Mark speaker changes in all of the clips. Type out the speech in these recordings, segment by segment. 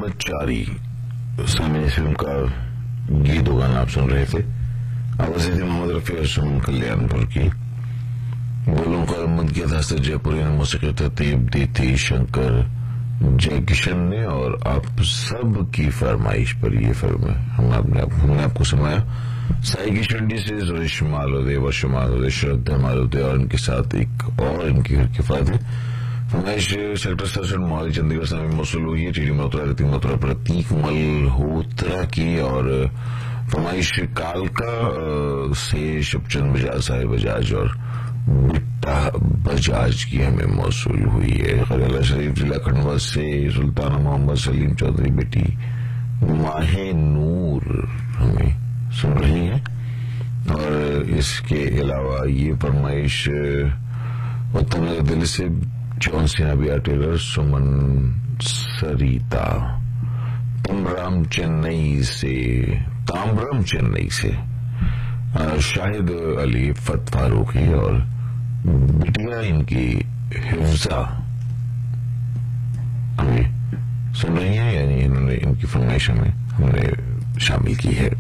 Speaker 1: ब्रह्मचारी सामने इस फिल्म का गीत गाना आप सुन रहे थे। आवाज़ थी मोहम्मद रफी और सुमन कल्याणपुर की। बोलों का मत किया था जयपुरी ने, मौसीकी तरतीब दी थी शंकर जय किशन ने। और आप सब की फरमाइश पर ये फिल्म हमने आपको सुनाया। साई किशन जी से सुरेश मालोदे, वर्ष मालोदे, श्रद्धा मालोदे और इनके साथ एक और इनकी घर की फादे फरमाइश सेक्टर 67 मोहाली चंडीगढ़ से मौसूल हुई है। टीडी मथुरा रति मथुरा प्रतीक मल्होत्रा की। और फरमाइश कालका से शिवचंद बजाज, साहिब बजाज और बिट्टा बजाज की हमें मौसूल हुई है। खलीला शरीफ जिला खंडवा से सुल्ताना मोहम्मद सलीम चौधरी बेटी माहे नूर हमें सुन रही है। और इसके अलावा ये फरमाइश उत्तर नगर दिल्ली से जॉन सिन्हा टेलर, सुमन सरिता ताम्रम चेन्नई से शाहिद अली फत फारूकी और बिटिया इनकी हिफ्जा हमें सुन रही है, यानी इन्होंने इनकी फरमाइश में हमने शामिल की है।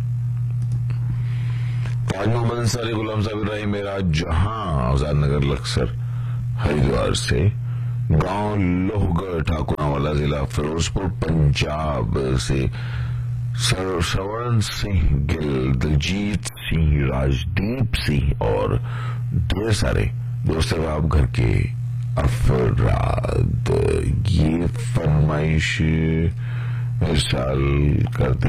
Speaker 1: ताज मोहम्मद अंसारी, गुलाम साबिर राही, मेरा जहां आजाद नगर लक्सर हरिद्वार से, गांव लोहगढ़ ठाकुरावाला जिला फिरोजपुर पंजाब से श्रवण सिंह गिल, दिलजीत सिंह, राजदीप सिंह और ढेर सारे दोस्त आप घर के अफराद ये फरमाइश इरसाल करते